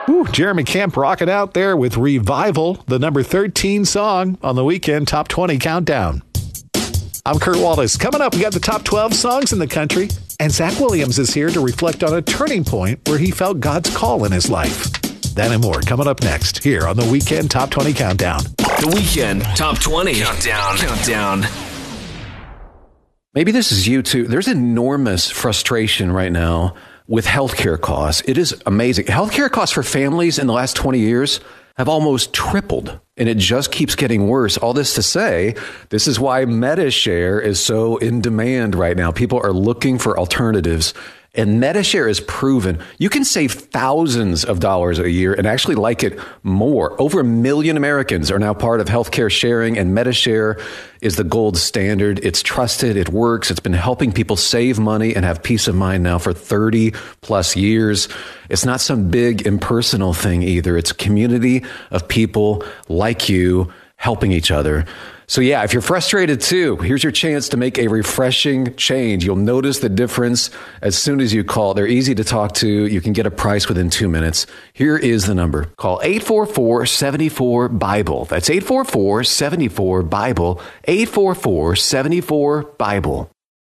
Ooh, Jeremy Camp rocking out there with Revival, the number 13 song on the Weekend Top 20 Countdown. I'm Kurt Wallace. Coming up, we got the top 12 songs in the country, and Zach Williams is here to reflect on a turning point where he felt God's call in his life. That and more coming up next here on the Weekend Top 20 Countdown. The Weekend Top 20 Countdown. Maybe this is you too. There's enormous frustration right now with healthcare costs. It is amazing. Healthcare costs for families in the last 20 years have almost tripled, and it just keeps getting worse. All this to say, this is why MediShare is so in demand right now. People are looking for alternatives, and MediShare is proven you can save thousands of dollars a year and actually like it more. Over 1 million Americans are now part of healthcare sharing, and MediShare is the gold standard. It's trusted. It works. It's been helping people save money and have peace of mind now for 30 plus years. It's not some big impersonal thing either. It's a community of people like you helping each other. So yeah, if you're frustrated too, here's your chance to make a refreshing change. You'll notice the difference as soon as you call. They're easy to talk to. You can get a price within 2 minutes. Here is the number. Call 844-74-BIBLE. That's 844-74-BIBLE. 844-74-BIBLE.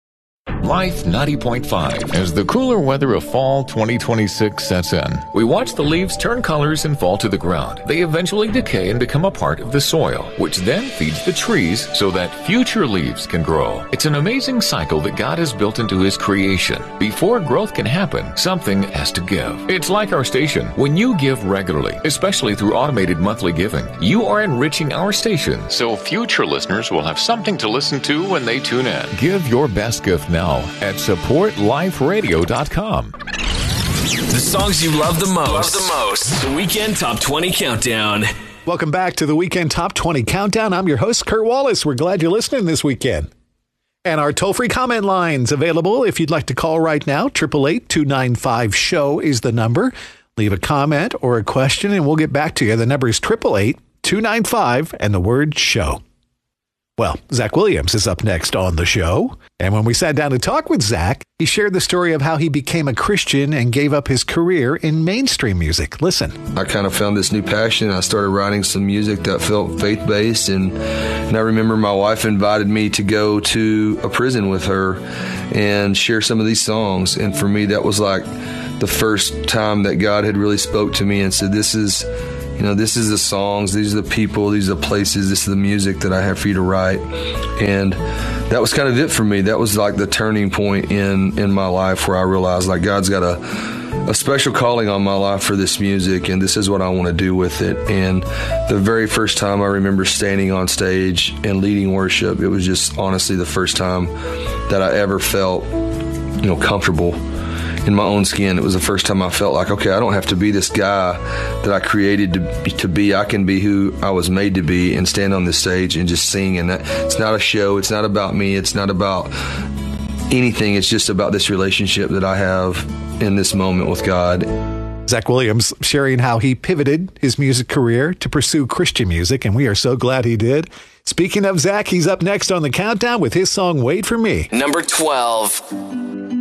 Life 90.5. As the cooler weather of fall 2026 sets in, we watch the leaves turn colors and fall to the ground. They eventually decay and become a part of the soil, which then feeds the trees so that future leaves can grow. It's an amazing cycle that God has built into His creation. Before growth can happen, something has to give. It's like our station. When you give regularly, especially through automated monthly giving, you are enriching our station so future listeners will have something to listen to when they tune in. Give your best gift now at supportliferadio.com. The songs you love the most. The Weekend Top 20 Countdown. Welcome back to the Weekend Top 20 Countdown. I'm your host, Kurt Wallace. We're glad you're listening this weekend. And our toll-free comment line's available if you'd like to call right now. 888-295-SHOW is the number. Leave a comment or a question, and we'll get back to you. The number is 888-295 and the word SHOW. Well, Zach Williams is up next on the show. And when we sat down to talk with Zach, he shared the story of how he became a Christian and gave up his career in mainstream music. Listen. I kind of found this new passion. I started writing some music that felt faith-based. And I remember my wife invited me to go to a prison with her and share some of these songs. And for me, that was like the first time that God had really spoke to me and said, this is the songs, these are the people, these are the places, this is the music that I have for you to write. And that was kind of it for me. That was like the turning point in my life where I realized like God's got a special calling on my life for this music, and this is what I want to do with it. And the very first time I remember standing on stage and leading worship, it was just honestly the first time that I ever felt, comfortable in my own skin. It was the first time I felt like, okay, I don't have to be this guy that I created to be. I can be who I was made to be and stand on this stage and just sing. And that it's not a show. It's not about me. It's not about anything. It's just about this relationship that I have in this moment with God. Zach Williams sharing how he pivoted his music career to pursue Christian music, and we are so glad he did. Speaking of Zach, he's up next on the countdown with his song, Wait For Me. Number 12.